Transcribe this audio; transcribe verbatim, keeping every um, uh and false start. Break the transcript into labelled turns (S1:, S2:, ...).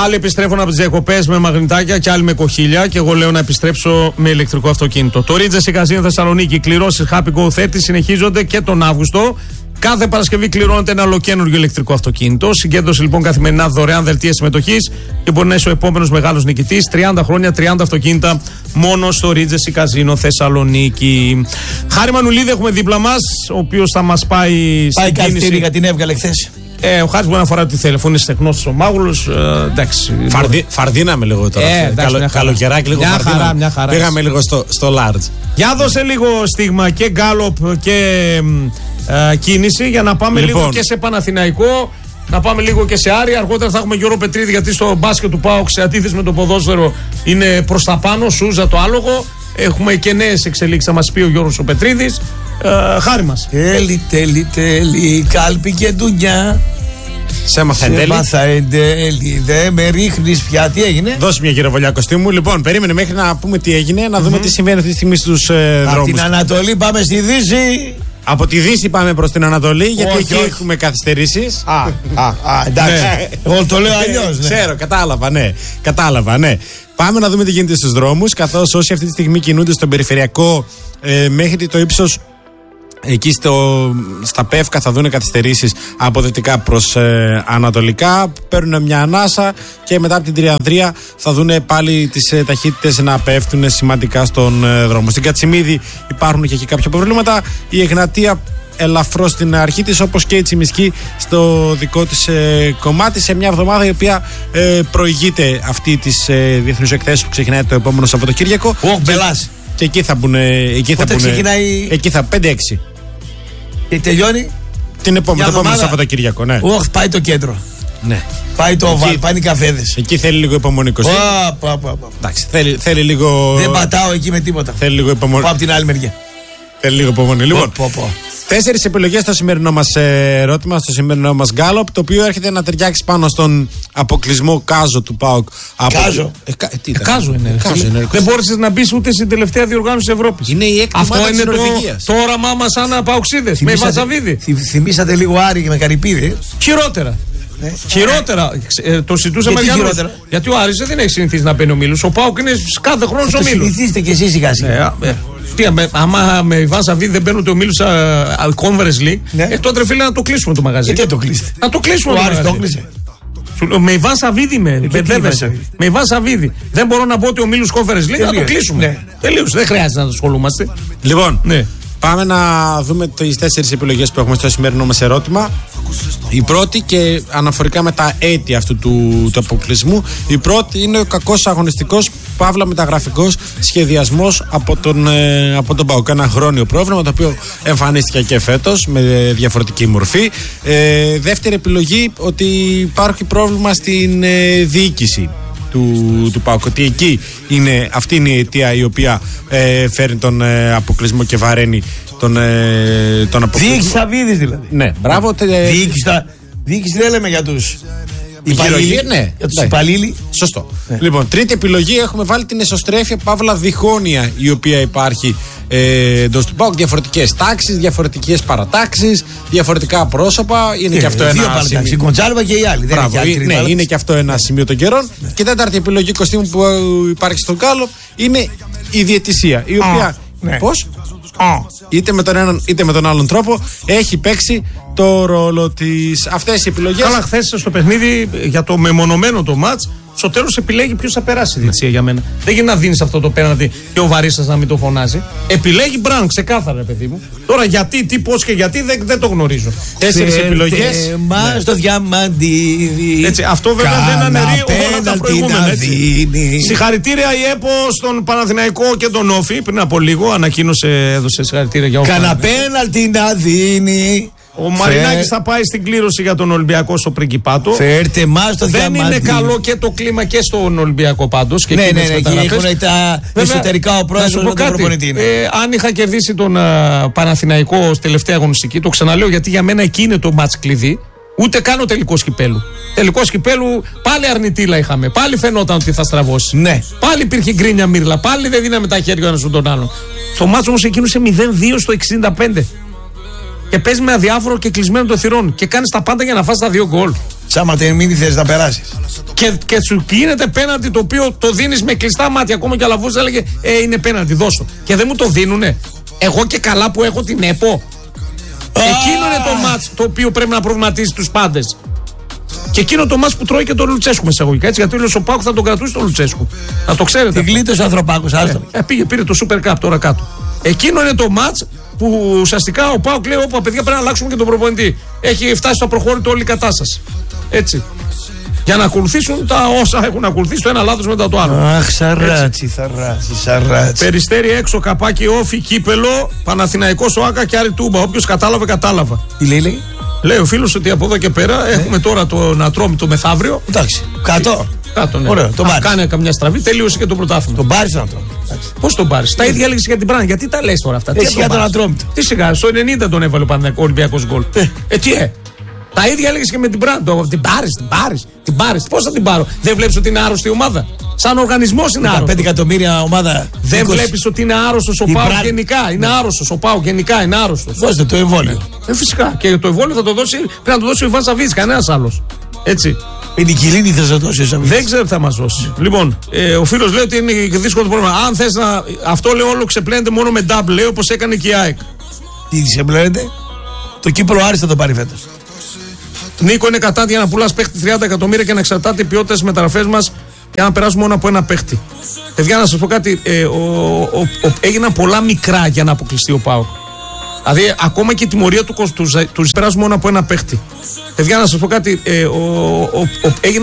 S1: Άλλοι επιστρέφουν από τις διακοπές με μαγνητάκια και άλλοι με κοχύλια. Και εγώ λέω να επιστρέψω με ηλεκτρικό αυτοκίνητο. Το Regency Casino Θεσσαλονίκη, κληρώσεις Happy Go θέρτι συνεχίζονται και τον Αύγουστο. Κάθε Παρασκευή κληρώνεται ένα ολοκαίνουργιο ηλεκτρικό αυτοκίνητο. Συγκέντρωση λοιπόν καθημερινά δωρεάν δελτία συμμετοχής και μπορεί να είσαι ο επόμενος μεγάλος νικητής. τριάντα χρόνια, τριάντα αυτοκίνητα μόνο στο Regency Casino Θεσσαλονίκη. Χάρη Μανουλίδη έχουμε δίπλα μας, ο οποίος θα μας πάει
S2: πάει
S1: στην κίνηση.
S2: Πάει την έβγαλε χθες.
S1: Ε, ο Χάρης μπορεί να φοράει τι θέλει, αφού είναι στεγνός ο Μάγουλος. Ε, εντάξει.
S3: Φαρδί, φαρδίναμε λίγο τώρα.
S1: Ε, εντάξει,
S3: Καλο, καλοκαιράκι λίγο.
S1: Μια
S3: φαρδίναμε.
S1: χαρά, μια χαρά.
S3: Πήγαμε λίγο στο, στο large.
S1: Για δώσε λίγο στίγμα και γκάλοπ και ε, κίνηση για να πάμε
S3: λοιπόν.
S1: λίγο και σε Παναθηναϊκό. Να πάμε λίγο και σε Άρη. Αργότερα θα έχουμε Γιώργο Πετρίδη, γιατί στο μπάσκετ του ΠΑΟΚ σε αντίθεση με το ποδόσφαιρο είναι προς τα πάνω. Σούζα το άλογο. Έχουμε και νέες εξελίξεις, θα μας πει ο Γιώργος ο Πετρίδης. Ε, χάρη μας.
S2: Τέλει, τέλει, τέλει. Κάλπη και ντουνιά.
S3: Σε έμαθα εν τέλει.
S2: Σε έμαθα εν τέλει. Δεν με ρίχνεις πια. Τι έγινε?
S3: Δώσε μια γυροβολιά κοστίμου. Λοιπόν, περίμενε μέχρι να πούμε τι έγινε, να δούμε mm-hmm. τι συμβαίνει αυτή τη στιγμή στους ε, δρόμους.
S2: Από την Ανατολή πάμε στη Δύση.
S3: Από τη Δύση πάμε προς την Ανατολή, γιατί
S2: όχι,
S3: εκεί
S2: όχι.
S3: έχουμε καθυστερήσεις.
S2: Α, α, α, εντάξει. Εγώ το λέω αλλιώς. Ναι.
S3: Ξέρω, κατάλαβα, ναι. Κατάλαβα, ναι. Πάμε να δούμε τι γίνεται στους δρόμους, καθώς όσοι αυτή τη στιγμή κινούνται στον περιφερειακό ε, μέχρι το ύψος. Εκεί στο, στα Πεύκα θα δουν καθυστερήσεις από δυτικά προς ε, ανατολικά. Παίρνουν μια ανάσα και μετά από την Τριανδρία θα δουν πάλι τις ε, ταχύτητες να πέφτουν σημαντικά στον ε, δρόμο. Στην Κατσιμίδη υπάρχουν και εκεί κάποια προβλήματα. Η Εγνατία ελαφρώς στην αρχή της, όπως και η Τσιμισκή στο δικό της ε, κομμάτι, σε μια εβδομάδα η οποία ε, προηγείται αυτή της ε, διεθνούς εκθέσεως που ξεκινάει το επόμενο Σαββατοκύριακο.
S2: Οχ, μπελάς.
S3: Και εκεί θα μπουν. Εκεί
S2: πότε
S3: θα μπουν,
S2: ξεκινάει?
S3: Εκεί θα πέντε έξι.
S2: Και τελειώνει
S3: την επόμενη, το επόμενο Σαββατοκύριακο, ναι.
S2: Οχ, πάει το κέντρο.
S3: Ναι.
S2: Πάει το οβάλ, πάνε οι καφέδες.
S3: Εκεί θέλει λίγο υπομονή.
S2: Εντάξει,
S3: θέλει, θέλει λίγο.
S2: Δεν πατάω εκεί με τίποτα.
S3: Θέλει λίγο υπομονή.
S2: Πάω από την άλλη μεριά.
S3: Θέλει λίγο υπομονή. Λοιπόν, τέσσερις επιλογές στο σημερινό μας ερώτημα, στο σημερινό μας γκάλοπ, το οποίο έρχεται να ταιριάξει πάνω στον αποκλεισμό Κάζο του ΠΑΟΚ.
S2: Κάζο.
S1: Ε, κα, τι ε, κάζο είναι. Κάζο είναι. Δεν μπόρεσες να μπεις ούτε στην τελευταία διοργάνωση της Ευρώπης.
S3: Είναι η έκτη
S1: Αυτό
S3: ομάδα
S1: είναι
S3: της
S1: το,
S3: Νορβηγίας.
S1: το όραμά μας σαν Παοξίδες. Με Βαζαβίδη.
S2: Θυμήσατε λίγο Άρη και με Καρυπίδη.
S1: Χειρότερα. Ε, χειρότερα. Ε, το συζητούσαμε για χειρότερα. Γιατί ο Άρης δεν έχει συνηθίσει να παίρνει ομίλους. Ο ΠΑΟΚ είναι κάθε χρόνο ομίλους.
S2: Συνηθίστε κι εσείς σιγά σιγά.
S1: Τι, άμα με Ιβάν Σαββίδη δεν παίρνουν το ομίλους Conference League,
S2: ναι.
S1: ε, τότε φίλε να το κλείσουμε το μαγαζί.
S2: Γιατί το κλείσετε?
S1: Να το κλείσουμε
S2: ο
S1: το
S2: Άρης
S1: μαγαζί.
S2: Το κλείσε.
S1: Με Ιβάν Σαββίδη με. Με Ιβάν Σαββίδη. Δεν μπορώ να πω ότι ο ομίλους Conference League, να το κλείσουμε. Ναι. Τελείωσε. Δεν χρειάζεται να το ασχολούμαστε.
S3: Λοιπόν, ναι. Πάμε να δούμε τις τέσσερις επιλογές που έχουμε στο σημερινό μας ερώτημα. Η πρώτη, και αναφορικά με τα αίτια αυτού του, του αποκλεισμού, η πρώτη είναι ο κακός αγωνιστικός, παύλα μεταγραφικός σχεδιασμός από τον, ε, από τον ΠΑΟΚ. Ένα χρόνιο πρόβλημα το οποίο εμφανίστηκε και φέτος με διαφορετική μορφή. Ε, δεύτερη επιλογή, ότι υπάρχει πρόβλημα στην ε, διοίκηση του, του ΠΑΟΚ, ότι εκεί είναι, αυτή είναι η αιτία η οποία ε, φέρνει τον ε, αποκλεισμό και βαραίνει τον, ε, τον αποκλεισμό.
S2: Διοίκηση Σαββίδης δηλαδή.
S3: Ναι, μπράβο. Ε,
S2: διοίκηση, διοίκηση δεν λέμε για τους
S3: υπαλλήλοι. Ναι,
S2: για τους υπαλλήλοι.
S3: Σωστό. Ναι. Λοιπόν, τρίτη επιλογή, έχουμε βάλει την εσωστρέφεια παύλα διχόνοια η οποία υπάρχει ε, εντός του ΠΑΟΚ. Διαφορετικές τάξεις, διαφορετικές παρατάξεις, διαφορετικά πρόσωπα. Είναι ε, και αυτό
S2: ε,
S3: ένα
S2: σημείο. Η Κοντζάλβα και οι άλλοι.
S3: Μπράβο,
S2: δεν είναι,
S3: ναι, είναι και αυτό ένα σημείο των καιρών. Ναι. Και τέταρτη επιλογή κοστίμου που υπάρχει στον Γκάλοπ είναι η διαιτησία. Η οποία. Ναι. Πώς? Είτε με τον έναν είτε με τον άλλον τρόπο έχει παίξει το ρόλο της. Αυτές οι επιλογές.
S1: Καλά, χθες στο παιχνίδι για το μεμονωμένο το μάτς, στο τέλος επιλέγει ποιος θα περάσει η διαιτησία για μένα. Δεν γίνει να δίνεις αυτό το πέναντι και ο Βαρίστας να μην το φωνάζει. Επιλέγει Μπράουν, ξεκάθαρα, παιδί μου. Τώρα γιατί, τι, πώς και γιατί δεν, δεν το γνωρίζω.
S3: Τέσσερις επιλογές.
S2: Μα ναι. Στο διαμαντίδι.
S1: Έτσι, αυτό βέβαια δεν αναιρεί όλα τα προηγούμενα. Συγχαρητήρια η ΕΠΟ στον Παναθηναϊκό και τον Όφη. Πριν από λίγο ανακοίνωσε, έδωσε συγχαρητήρια για Όφη.
S2: Κανα πέναλτι να δίνει.
S1: Ο Μαρινάκης θα πάει στην κλήρωση για τον Ολυμπιακό στο Πριγκιπάτο.
S2: Φέρτε μας το
S1: Δεν
S2: διαμάντι.
S1: είναι καλό και το κλίμα και στον Ολυμπιακό πάντως.
S2: Ναι, ναι, ναι, και έχουν τα εσωτερικά ο πρόεδρος με τον προπονητή.
S1: Ε, αν είχα κερδίσει τον uh, Παναθηναϊκό στη τελευταία αγωνιστική, το ξαναλέω γιατί για μένα εκεί είναι το μάτς κλειδί. Ούτε καν ο τελικός κυπέλου. Τελικός κυπέλου πάλι αρνητήλα είχαμε. Πάλι φαινόταν ότι θα στραβώσει.
S2: Ναι.
S1: Πάλι υπήρχε γκρίνια μύρλα. Πάλι δεν δίναμε τα χέρια ο ένας στον άλλον. Στο μάτς όμως εκείνωσε μηδέν δύο στο εξήντα πέντε. Και παίζει με αδιάφορο και κλεισμένο των θυρών. Και κάνει τα πάντα για να φας τα δύο γκολ.
S2: Τσάμα μην θες να περάσεις.
S1: Και, και σου γίνεται πέναντι το οποίο το δίνεις με κλειστά μάτια. Ακόμα και ο Αλαβούς έλεγε ε, είναι πέναντι, δώσω. Και δεν μου το δίνουνε. Εγώ και καλά που έχω την ΕΠΟ. Εκείνο είναι το μάτς το οποίο πρέπει να προβληματίσει τους πάντες. Και εκείνο το μάτς που τρώει και τον Λουτσέσκου μεσαγωγικά. Έτσι, γιατί ο Πάοκ θα τον κρατούσε τον Λουτσέσκου. Να το ξέρετε.
S2: Τη γλίτωσε ο Ανθρωπάκος, άστο.
S1: Ε, ε, πήγε, πήρε το Super Cup τώρα κάτω. Εκείνο είναι το μάτς που ουσιαστικά ο Πάοκ λέει: Όπα, παιδιά, πρέπει να αλλάξουμε και τον προπονητή. Έχει φτάσει στο προχώρητο όλη η κατάσταση. Έτσι. Για να ακολουθήσουν τα όσα έχουν ακολουθήσει το ένα λάθος μετά το άλλο.
S2: Αχ, σαράτσι, θαράτσι, σαράτσι.
S1: Περιστέρι έξω, καπάκι όφι, κύπελο, Παναθηναϊκός ΟΑΚΑ και Άρη Τούμπα. Όποιος κατάλαβε, κατάλαβα.
S2: Τι λέει, λέει.
S1: Λέει ο φίλος ότι από εδώ και πέρα ε. έχουμε τώρα τον Ατρόμητο μεθαύριο.
S2: Εντάξει. Κάτω.
S1: Κάτω, ναι.
S2: Ωραίο, τον πάρεις.
S1: Κάνει καμιά στραβή, τελείωσε και το πρωτάθλημα.
S2: Τον πάρεις τον Ατρόμητο.
S1: Πώς τον πάρεις. Τα ίδια έλεγε για την Πράγμα. Γιατί τα λες τώρα αυτά.
S2: Εσύ για τον Ατρόμητο.
S1: Τι σιγά, στο ενενήντα τον έβαλε ο Ολυμπιακός γκολ. Ε, τι ε. Τα ίδια έλεγε και με την Πράγμα. Την πάρεις, την πάρεις, την πάρεις. Πώς θα την πάρω. Δεν βλέπεις ότι είναι άρρωστη η ομάδα. Σαν οργανισμός είναι άρρωστο.
S2: πέντε εκατομμύρια ομάδα.
S1: Δεν βλέπεις ότι είναι άρρωστος ο Πάοκ γενικά. Είναι άρρωστος ο Πάοκ γενικά. Είναι άρρωστος.
S2: Δώστε το εμβόλιο.
S1: Ε, φυσικά. Και το εμβόλιο θα το δώσει, πρέπει να το δώσει ο Ιβάν Σαββίδης, κανένας άλλος. Έτσι.
S2: Πενικυλίνη θες να δώσει ο Σαββίδης.
S1: Δεν ξέρω τι θα μας δώσει. Λοιπόν, ε, ο φίλος λέει ότι είναι δύσκολο το πρόβλημα. Αν θες να. Αυτό λέει όλο ξεπλένεται μόνο με double, λέει όπως έκανε και η ΑΕΚ.
S2: Τι ξεπλένεται. Το κύπελο Άρης θα το πάρει φέτος.
S1: Νίκο, είναι κατά για να πουλάς παίχτη τριάντα εκατομμύρια και να εξαρτάται η ποιότητα στις μεταγραφές μας για να περάσουμε μόνο από ένα παίχτη. Παιδιά, να σας πω κάτι. Ε, ο, ο, ο, έγιναν πολλά μικρά για να αποκλειστεί ο ΠΑΟΚ. Δηλαδή, ακόμα και η τιμωρία του κόστου του περάσουμε μόνο από ένα παίχτη. Παιδιά, να σας πω κάτι. Ε, ο, ο, ο, έγιναν